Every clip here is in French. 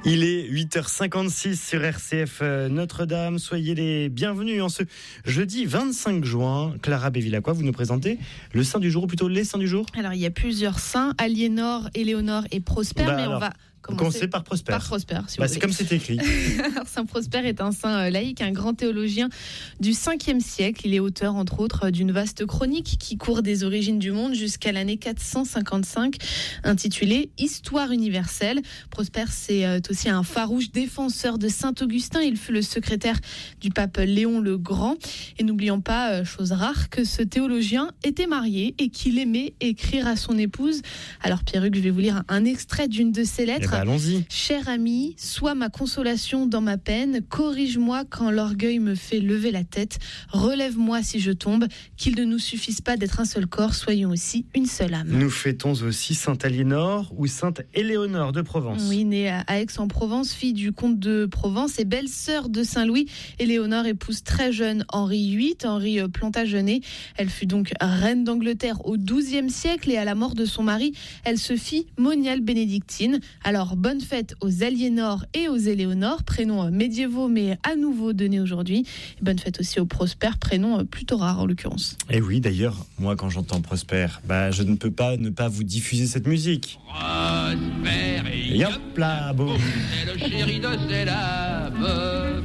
Il est 8h56 sur RCF Notre-Dame. Soyez les bienvenus en ce jeudi 25 juin. Clara Bévilacqua, vous nous présentez le saint du jour, ou plutôt les saints du jour. Alors, il y a plusieurs saints, Aliénor, Éléonore et Prosper, mais on va commencer par Prosper. C'est comme c'est écrit. Alors, Saint Prosper est un saint laïque, un grand théologien du 5e siècle. Il est auteur, entre autres, d'une vaste chronique qui court des origines du monde jusqu'à l'année 455, intitulée Histoire universelle. Prosper, c'est aussi un farouche défenseur de Saint Augustin. Il fut le secrétaire du pape Léon le Grand. Et n'oublions pas, chose rare, que ce théologien était marié et qu'il aimait écrire à son épouse. Alors, Pierruc, je vais vous lire un extrait d'une de ses lettres. Allons-y. Cher ami, sois ma consolation dans ma peine, corrige-moi quand l'orgueil me fait lever la tête, relève-moi si je tombe, qu'il ne nous suffise pas d'être un seul corps, soyons aussi une seule âme. Nous fêtons aussi Sainte Aliénor ou Sainte Éléonore de Provence. Oui, née à Aix-en-Provence, fille du comte de Provence et belle-sœur de Saint-Louis. Éléonore épouse très jeune Henri VIII, Henri Plantagenet. Elle fut donc reine d'Angleterre au XIIe siècle et à la mort de son mari, elle se fit moniale bénédictine. Alors, bonne fête aux Aliénor et aux Éléonore, prénoms médiévaux mais à nouveau donnés aujourd'hui. Et bonne fête aussi aux Prosper, prénom plutôt rare en l'occurrence. Et oui, d'ailleurs, moi quand j'entends Prosper, je ne peux pas ne pas vous diffuser cette musique. Prosper et hop là, boum. C'est le chéri de ses lames.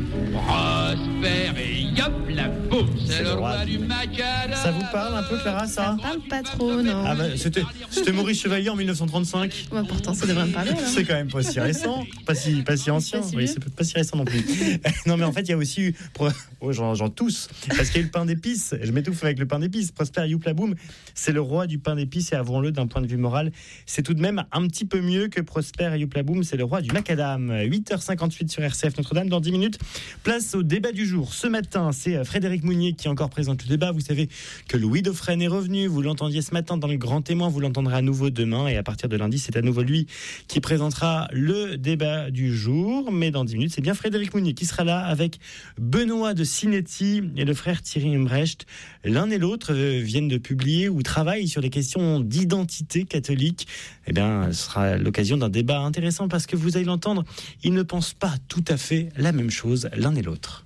Prosper et hop la boum, c'est le roi du macadam. Ça vous parle un peu, Clara, ça ? Ça me parle pas trop, non. C'était Maurice Chevalier en 1935. Ouais, pourtant, ça devrait me parler. Alors. C'est quand même pas si récent, pas si ancien. Oui, c'est pas si récent non plus. Non, mais en fait, il y a aussi eu, j'en tousse, parce qu'il y a eu le pain d'épices. Je m'étouffe avec le pain d'épices. Prosper et Youpla Boum, c'est le roi du pain d'épices, et avouons-le, d'un point de vue moral, c'est tout de même un petit peu mieux que Prosper et Youpla Boum, c'est le roi du macadam. 8h58 sur RCF Notre-Dame. Dans 10 minutes, place au débat du jour. Ce matin, c'est Frédéric Mounier qui encore présente le débat. Vous savez que Louis Dauphren est revenu. Vous l'entendiez ce matin dans le Grand Témoin. Vous l'entendrez à nouveau demain. Et à partir de lundi, c'est à nouveau lui qui présentera le débat du jour. Mais dans 10 minutes, c'est bien Frédéric Mounier qui sera là avec Benoît de Sinetti et le frère Thierry Imbrecht. L'un et l'autre viennent de publier ou travaillent sur les questions d'identité catholique. Eh bien, ce sera l'occasion d'un débat intéressant parce que vous allez l'entendre, ils ne pensent pas tout à fait la même chose l'un et l'autre.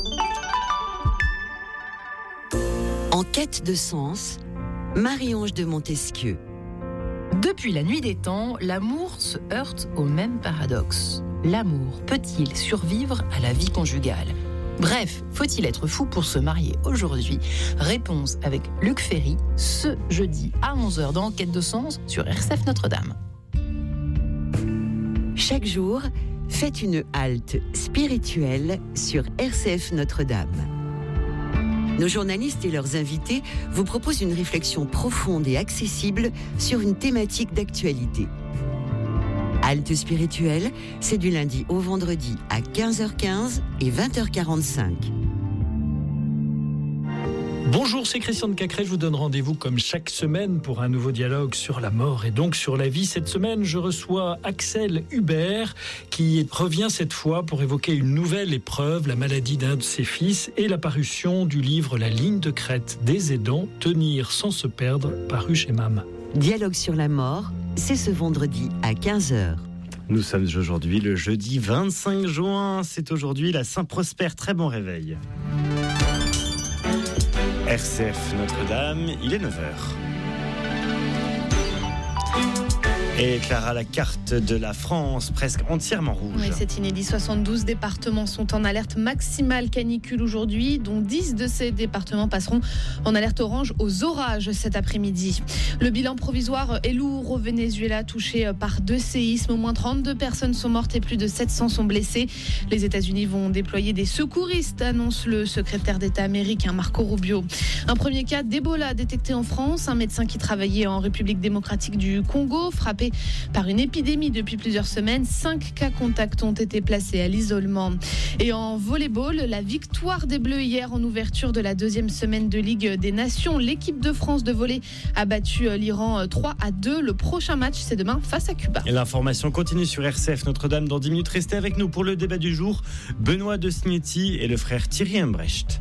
En quête de sens, Marie-Ange de Montesquieu. Depuis la nuit des temps, l'amour se heurte au même paradoxe. L'amour peut-il survivre à la vie conjugale ? Bref, faut-il être fou pour se marier aujourd'hui ? Réponse avec Luc Ferry, ce jeudi à 11h dans Quête de sens sur RCF Notre-Dame. Chaque jour, faites une halte spirituelle sur RCF Notre-Dame. Nos journalistes et leurs invités vous proposent une réflexion profonde et accessible sur une thématique d'actualité. Halte spirituelle, c'est du lundi au vendredi à 15h15 et 20h45. Bonjour, c'est Christian de Cacré, je vous donne rendez-vous comme chaque semaine pour un nouveau dialogue sur la mort et donc sur la vie. Cette semaine, je reçois Axel Hubert qui revient cette fois pour évoquer une nouvelle épreuve, la maladie d'un de ses fils et la parution du livre La ligne de crête des aidants, tenir sans se perdre, paru chez MAM. Dialogue sur la mort, c'est ce vendredi à 15h. Nous sommes aujourd'hui le jeudi 25 juin, c'est aujourd'hui la Saint-Prosper, très bon réveil. RCF Notre-Dame, il est 9h. Et Clara, la carte de la France, presque entièrement rouge. Oui, c'est inédit. 72 départements sont en alerte maximale canicule aujourd'hui, dont 10 de ces départements passeront en alerte orange aux orages cet après-midi. Le bilan provisoire est lourd au Venezuela, touché par 2 séismes. Au moins 32 personnes sont mortes et plus de 700 sont blessées. Les États-Unis vont déployer des secouristes, annonce le secrétaire d'État américain Marco Rubio. Un premier cas d'Ebola détecté en France. Un médecin qui travaillait en République démocratique du Congo, frappé par une épidémie depuis plusieurs semaines. 5 cas contacts ont été placés à l'isolement. Et en volley-ball, la victoire des Bleus hier en ouverture de la 2e semaine de Ligue des Nations. L'équipe de France de volley a battu l'Iran 3-2. Le prochain match, c'est demain face à Cuba. Et l'information continue sur RCF Notre-Dame. Dans 10 minutes, restez avec nous pour le débat du jour. Benoît de Sinetti et le frère Thierry Imbrecht.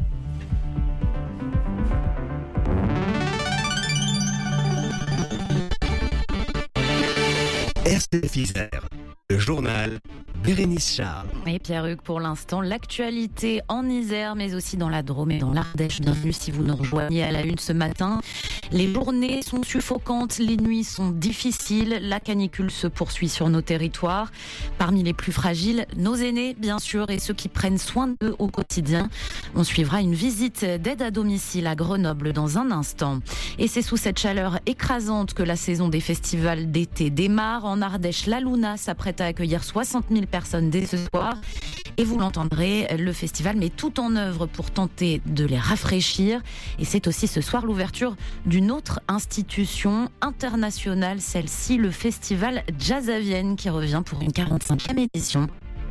RCF Isère. Le journal Bérénice Charles. Et Pierre-Hugues, pour l'instant, l'actualité en Isère, mais aussi dans la Drôme et dans l'Ardèche. Bienvenue si vous nous rejoignez à la une ce matin. Les journées sont suffocantes, les nuits sont difficiles, la canicule se poursuit sur nos territoires. Parmi les plus fragiles, nos aînés, bien sûr, et ceux qui prennent soin d'eux au quotidien. On suivra une visite d'aide à domicile à Grenoble dans un instant. Et c'est sous cette chaleur écrasante que la saison des festivals d'été démarre. En Ardèche, la Luna s'apprête à accueillir 60 000 personnes dès ce soir. Et vous l'entendrez, le festival met tout en œuvre pour tenter de les rafraîchir. Et c'est aussi ce soir l'ouverture d'une autre institution internationale, celle-ci, le festival Jazz à Vienne, qui revient pour une 45e édition.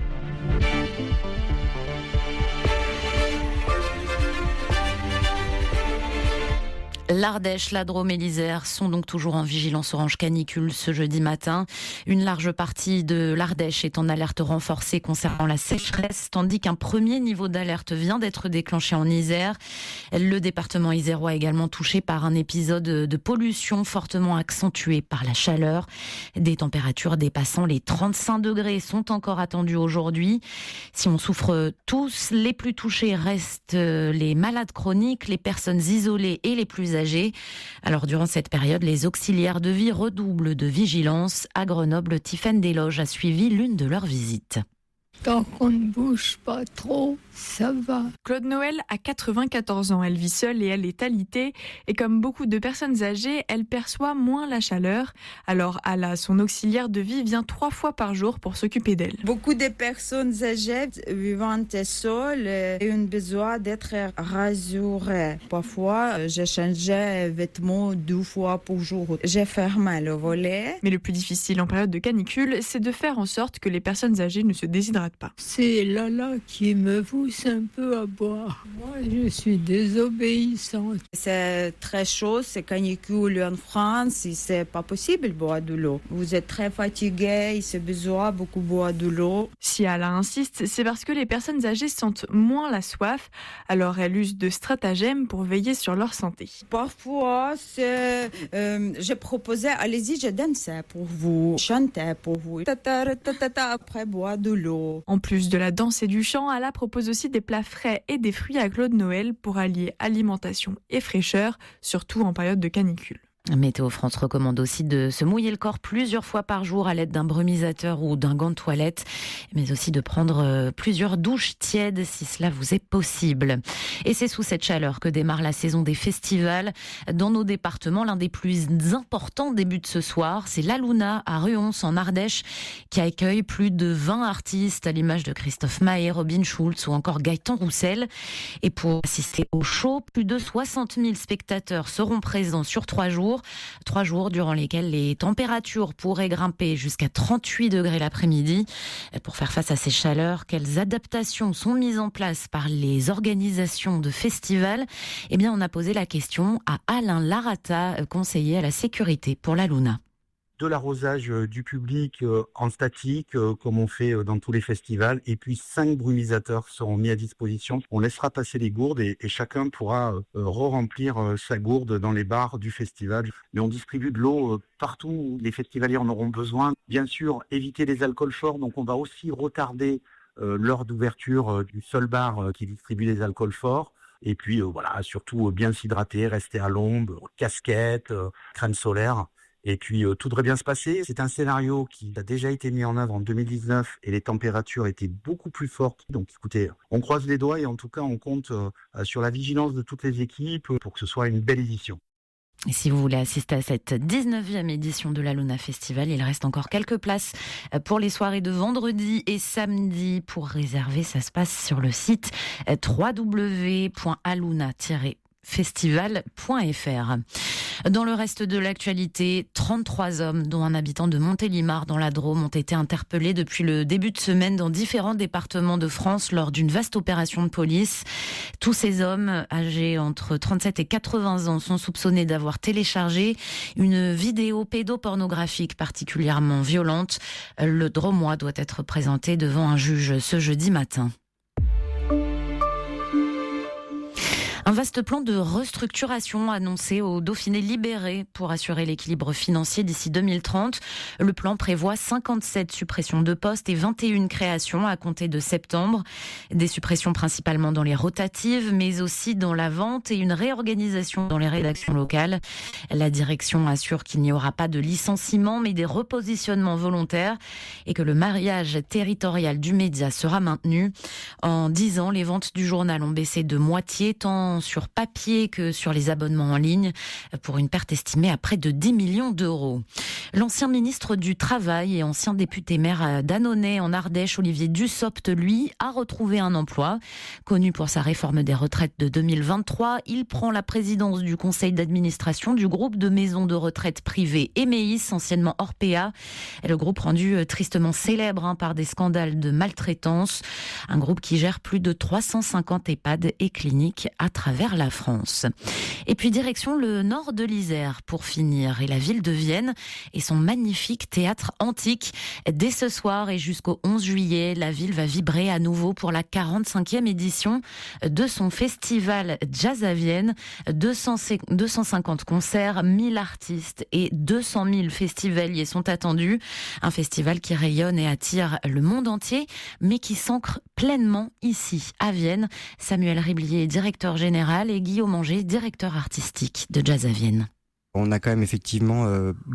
L'Ardèche, la Drôme et l'Isère sont donc toujours en vigilance orange canicule ce jeudi matin. Une large partie de l'Ardèche est en alerte renforcée concernant la sécheresse, tandis qu'un premier niveau d'alerte vient d'être déclenché en Isère. Le département isérois est également touché par un épisode de pollution fortement accentué par la chaleur. Des températures dépassant les 35 degrés sont encore attendues aujourd'hui. Si on souffre tous, les plus touchés restent les malades chroniques, les personnes isolées et les plus âgés. Alors durant cette période, les auxiliaires de vie redoublent de vigilance. À Grenoble, Tiffaine Desloges a suivi l'une de leurs visites. Tant qu'on ne bouge pas trop, ça va. Claude Noël a 94 ans. Elle vit seule et elle est alitée. Et comme beaucoup de personnes âgées, elle perçoit moins la chaleur. Alors Ala, son auxiliaire de vie, vient 3 fois par jour pour s'occuper d'elle. Beaucoup de personnes âgées vivant seules ont besoin d'être rassurées. Parfois, j'ai changé les vêtements 2 fois par jour. J'ai fermé le volet. Mais le plus difficile en période de canicule, c'est de faire en sorte que les personnes âgées ne se déshydratent pas. C'est Lala qui me pousse un peu à boire. Moi, je suis désobéissante. C'est très chaud, c'est canicule en France, c'est pas possible de boire de l'eau. Vous êtes très fatigué, il se besoin beaucoup boire de l'eau. Si Ala insiste, c'est parce que les personnes âgées sentent moins la soif, alors elle use de stratagèmes pour veiller sur leur santé. Parfois, j'ai proposé, allez-y, je danse pour vous, chanter pour vous, après boire de l'eau. En plus de la danse et du chant, Ala propose aussi des plats frais et des fruits à Claude Noël pour allier alimentation et fraîcheur, surtout en période de canicule. Météo France recommande aussi de se mouiller le corps plusieurs fois par jour à l'aide d'un brumisateur ou d'un gant de toilette, mais aussi de prendre plusieurs douches tièdes si cela vous est possible. Et c'est sous cette chaleur que démarre la saison des festivals. Dans nos départements, l'un des plus importants débute ce soir. C'est la Luna à Ruons en Ardèche qui accueille plus de 20 artistes à l'image de Christophe Maé, Robin Schulz ou encore Gaëtan Roussel. Et pour assister au show, plus de 60 000 spectateurs seront présents sur 3 jours. 3 jours durant lesquels les températures pourraient grimper jusqu'à 38 degrés l'après-midi. Pour faire face à ces chaleurs, quelles adaptations sont mises en place par les organisations de festivals ? Eh bien, on a posé la question à Alain Larata, conseiller à la sécurité pour la Luna. De l'arrosage du public en statique, comme on fait dans tous les festivals. Et puis 5 brumisateurs seront mis à disposition. On laissera passer les gourdes et chacun pourra re-remplir sa gourde dans les bars du festival. Mais on distribue de l'eau partout où les festivaliers en auront besoin. Bien sûr, éviter les alcools forts. Donc on va aussi retarder l'heure d'ouverture du seul bar qui distribue les alcools forts. Et puis voilà, surtout bien s'hydrater, rester à l'ombre, casquette, crème solaire. Et puis tout devrait bien se passer. C'est un scénario qui a déjà été mis en œuvre en 2019 et les températures étaient beaucoup plus fortes. Donc écoutez, on croise les doigts et en tout cas on compte sur la vigilance de toutes les équipes pour que ce soit une belle édition. Et si vous voulez assister à cette 19e édition de la Luna Festival, il reste encore quelques places pour les soirées de vendredi et samedi. Pour réserver, ça se passe sur le site www.aluna-festival.fr. Dans le reste de l'actualité, 33 hommes, dont un habitant de Montélimar dans la Drôme, ont été interpellés depuis le début de semaine dans différents départements de France lors d'une vaste opération de police. Tous ces hommes, âgés entre 37 et 80 ans, sont soupçonnés d'avoir téléchargé une vidéo pédopornographique particulièrement violente. Le Drômois doit être présenté devant un juge ce jeudi matin. Un vaste plan de restructuration annoncé au Dauphiné libéré pour assurer l'équilibre financier d'ici 2030. Le plan prévoit 57 suppressions de postes et 21 créations à compter de septembre. Des suppressions principalement dans les rotatives, mais aussi dans la vente et une réorganisation dans les rédactions locales. La direction assure qu'il n'y aura pas de licenciement, mais des repositionnements volontaires et que le maillage territorial du média sera maintenu. En 10 ans, les ventes du journal ont baissé de moitié, tant sur papier que sur les abonnements en ligne, pour une perte estimée à près de 10 millions d'euros. L'ancien ministre du Travail et ancien député maire d'Annonay en Ardèche, Olivier Dussopt, lui, a retrouvé un emploi. Connu pour sa réforme des retraites de 2023, il prend la présidence du conseil d'administration du groupe de maisons de retraite privées Emeis, anciennement Orpea. Le groupe rendu tristement célèbre par des scandales de maltraitance. Un groupe qui gère plus de 350 EHPAD et cliniques à travers la France. Et puis direction le nord de l'Isère pour finir, et la ville de Vienne et son magnifique théâtre antique. Dès ce soir et jusqu'au 11 juillet, la ville va vibrer à nouveau pour la 45e édition de son festival Jazz à Vienne. 250 concerts, 1000 artistes et 200 000 festivaliers sont attendus. Un festival qui rayonne et attire le monde entier, mais qui s'ancre pleinement ici, à Vienne. Samuel Riblier, directeur général, et Guillaume Anger, directeur artistique de Jazz à Vienne. On a quand même effectivement